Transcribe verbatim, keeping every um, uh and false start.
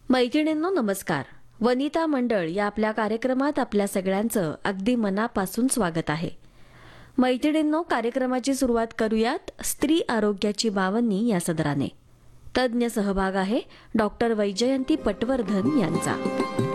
मैत्रिणींनो नमस्कार. वनिता मंडळ या आपल्या कार्यक्रमात आपल्या सगळ्यांचं अगदी मनापासून स्वागत आहे. मैत्रिणींनो, कार्यक्रमाची सुरुवात करूयात स्त्री आरोग्याची बावन्नी या सदराने. तज्ज्ञ सहभाग आहे डॉक्टर वैजयंती पटवर्धन यांचा.